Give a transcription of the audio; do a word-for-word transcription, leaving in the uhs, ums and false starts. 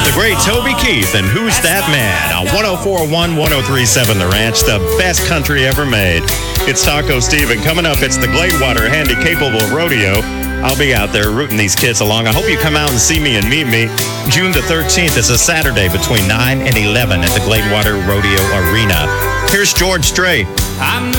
The great Toby Keith and Who's That Man on one oh four point one, one oh three point seven The Ranch, the best country ever made. It's Taco Steve, and coming up, it's the Gladewater Handy Capable Rodeo. I'll be out there rooting these kids along. I hope you come out and see me and meet me. June the thirteenth is a Saturday between nine and eleven at the Gladewater Rodeo Arena. Here's George Strait.